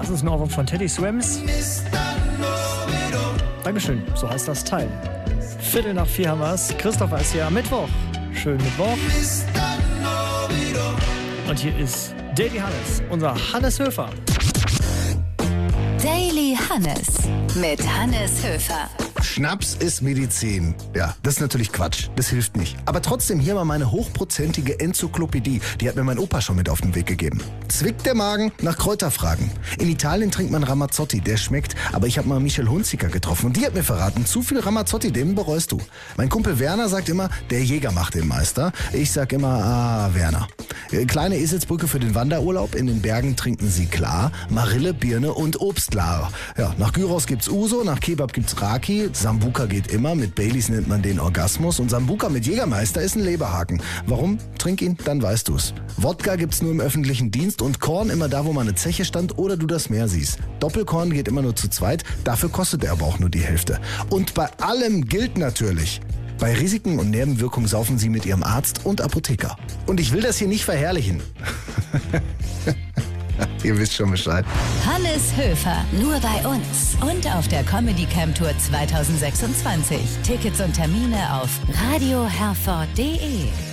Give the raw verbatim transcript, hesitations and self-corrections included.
Das ist ein Ohrwurm von Teddy Swims. Dankeschön, so heißt das Teil. Viertel nach vier haben wir's. Christopher ist hier am Mittwoch. Schönen Mittwoch. Und hier ist Daily Hannes, unser Hannes Höfer. Daily Hannes mit Hannes Höfer. Schnaps ist Medizin. Ja, das ist natürlich Quatsch. Das hilft nicht. Aber trotzdem hier mal meine hochprozentige Enzyklopädie. Die hat mir mein Opa schon mit auf den Weg gegeben. Zwickt der Magen? Nach Kräuterfragen. In Italien trinkt man Ramazzotti, der schmeckt. Aber ich habe mal Michelle Hunziker getroffen und die hat mir verraten, zu viel Ramazzotti, den bereust du. Mein Kumpel Werner sagt immer, der Jäger macht den Meister. Ich sag immer, ah, Werner. Kleine Eselsbrücke für den Wanderurlaub. In den Bergen trinken sie klar Marille, Birne und Obstlar. Ja, nach Gyros gibt's Uso, nach Kebab gibt's Raki. Sambuka geht immer, mit Baileys nennt man den Orgasmus und Sambuka mit Jägermeister ist ein Leberhaken. Warum? Trink ihn, dann weißt du's. Wodka gibt's nur im öffentlichen Dienst und Korn immer da, wo mal eine Zeche stand oder du das Meer siehst. Doppelkorn geht immer nur zu zweit, dafür kostet er aber auch nur die Hälfte. Und bei allem gilt natürlich, bei Risiken und Nebenwirkungen saufen Sie mit Ihrem Arzt und Apotheker. Und ich will das hier nicht verherrlichen. Ihr wisst schon Bescheid. Hannes Höfer, nur bei uns. Und auf der Comedy Camp Tour zwanzig sechsundzwanzig. Tickets und Termine auf radio herford punkt de.